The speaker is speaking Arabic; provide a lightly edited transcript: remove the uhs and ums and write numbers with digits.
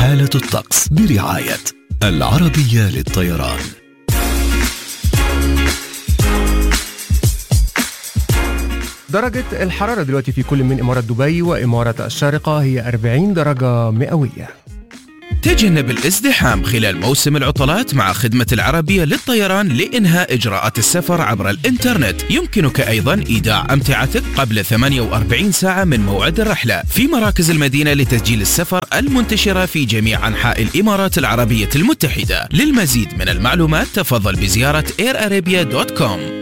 حالة الطقس برعاية العربية للطيران. درجة الحرارة دلوقتي في كل من إمارة دبي وإمارة الشارقة هي 40 درجة مئوية. تجنب الازدحام خلال موسم العطلات مع خدمة العربية للطيران لإنهاء إجراءات السفر عبر الإنترنت. يمكنك أيضا إيداع أمتعتك قبل 48 ساعة من موعد الرحلة في مراكز المدينة لتسجيل السفر المنتشرة في جميع أنحاء الإمارات العربية المتحدة. للمزيد من المعلومات تفضل بزيارة airarabia.com.